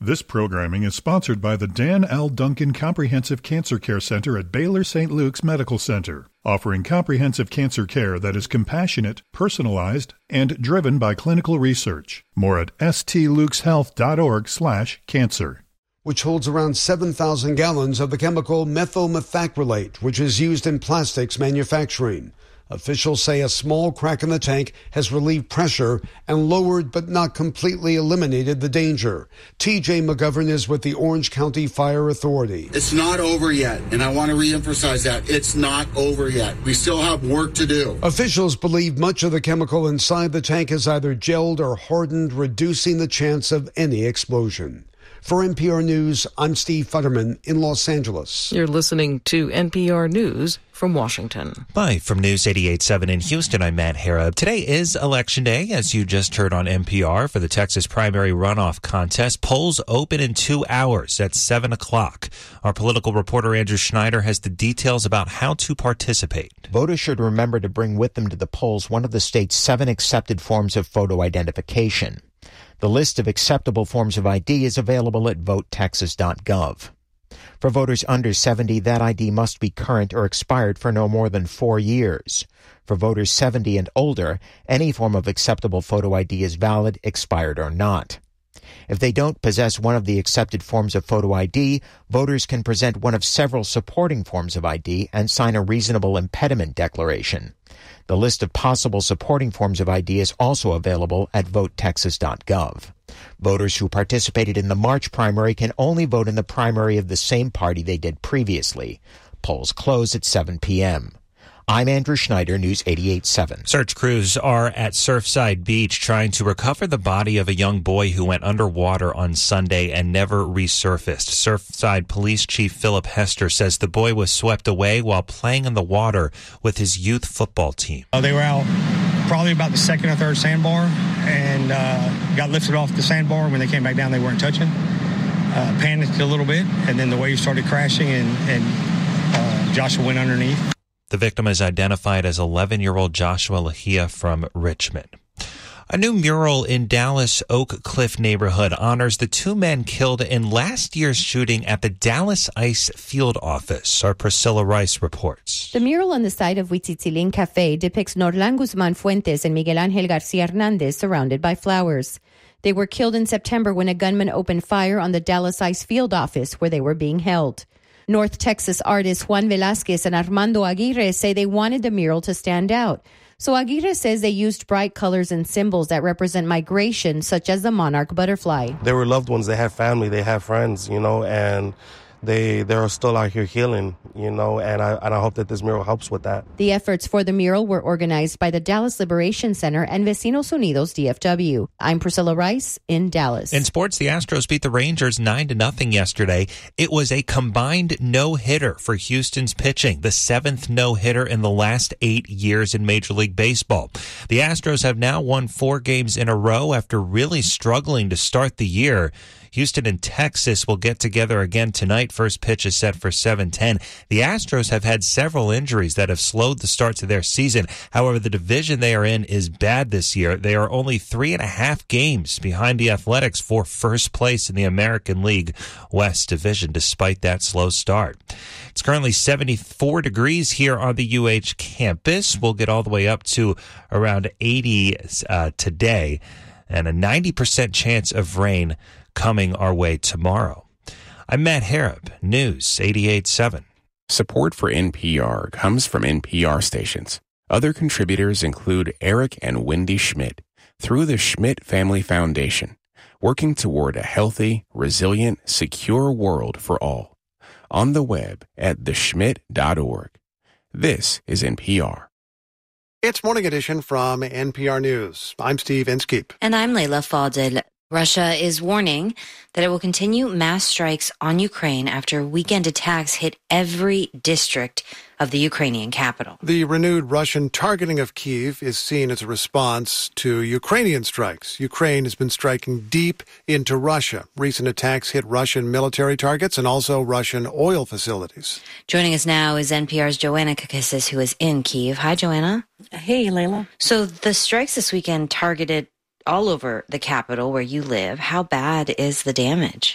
This programming is sponsored by the Dan L. Duncan Comprehensive Cancer Care Center at Baylor St. Luke's Medical Center, offering comprehensive cancer care that is compassionate, personalized, and driven by clinical research. More at stlukeshealth.org/cancer. Which holds around 7,000 gallons of the chemical methyl methacrylate, which is used in plastics manufacturing. Officials say a small crack in the tank has relieved pressure and lowered but not completely eliminated the danger. TJ McGovern is with the Orange County Fire Authority. It's not over yet, and I want to reemphasize that. It's not over yet. We still have work to do. Officials believe much of the chemical inside the tank has either gelled or hardened, reducing the chance of any explosion. For NPR News, I'm Steve Futterman in Los Angeles. You're listening to NPR News from Washington. Live from News 88.7 in Houston, I'm Matt Harrop. Today is Election Day, as you just heard on NPR, for the Texas primary runoff contest. Polls open in 2 hours at 7 o'clock. Our political reporter Andrew Schneider has the details about how to participate. Voters should remember to bring with them to the polls one of the state's 7 accepted forms of photo identification. The list of acceptable forms of ID is available at votetexas.gov. For voters under 70, that ID must be current or expired for no more than 4 years. For voters 70 and older, any form of acceptable photo ID is valid, expired or not. If they don't possess one of the accepted forms of photo ID, voters can present one of several supporting forms of ID and sign a reasonable impediment declaration. The list of possible supporting forms of ID is also available at votetexas.gov. Voters who participated in the March primary can only vote in the primary of the same party they did previously. Polls close at 7 p.m. I'm Andrew Schneider, News 88.7. Search crews are at Surfside Beach trying to recover the body of a young boy who went underwater on Sunday and never resurfaced. Surfside Police Chief Philip Hester says the boy was swept away while playing in the water with his youth football team. They were out probably about the second or third sandbar and got lifted off the sandbar. When they came back down, they weren't touching. Panicked a little bit, and then the wave started crashing, and Joshua went underneath. The victim is identified as 11-year-old Joshua Lahia from Richmond. A new mural in Dallas Oak Cliff neighborhood honors the 2 men killed in last year's shooting at the Dallas Ice Field Office. Our Priscilla Rice reports. The mural on the side of Huitzitzilin Cafe depicts Norlan Guzman Fuentes and Miguel Ángel García Hernández surrounded by flowers. They were killed in September when a gunman opened fire on the Dallas Ice Field Office where they were being held. North Texas artists Juan Velázquez and Armando Aguirre say they wanted the mural to stand out. So Aguirre says they used bright colors and symbols that represent migration, such as the monarch butterfly. They were loved ones. They had family. They had friends, and they're still out here healing, and I hope that this mural helps with that. The efforts for the mural were organized by the Dallas Liberation Center and Vecinos Unidos DFW. I'm Priscilla Rice in Dallas. In sports, the Astros beat the Rangers 9-0 yesterday. It was a combined no-hitter for Houston's pitching, the 7th no-hitter in the last 8 years in Major League Baseball. The Astros have now won 4 games in a row after really struggling to start the year. Houston and Texas will get together again tonight. First pitch is set for 7:10. The Astros have had several injuries that have slowed the start to their season. However, the division they are in is bad this year. They are only 3.5 games behind the Athletics for first place in the American League West Division, despite that slow start. It's currently 74 degrees here on the UH campus. We'll get all the way up to around 80 today, and a 90% chance of rain coming our way tomorrow. I'm Matt Harrop, News 88.7. Support for NPR comes from NPR stations. Other contributors include Eric and Wendy Schmidt through the Schmidt Family Foundation, working toward a healthy, resilient, secure world for all. On the web at theschmidt.org. This is NPR. It's Morning Edition from NPR News. I'm Steve Inskeep. And I'm Leila Fadel. Russia is warning that it will continue mass strikes on Ukraine after weekend attacks hit every district of the Ukrainian capital. The renewed Russian targeting of Kyiv is seen as a response to Ukrainian strikes. Ukraine has been striking deep into Russia. Recent attacks hit Russian military targets and also Russian oil facilities. Joining us now is NPR's Joanna Kakissis, who is in Kyiv. Hi, Joanna. Hey, Leila. So the strikes this weekend targeted all over the capital where you live. How bad is the damage?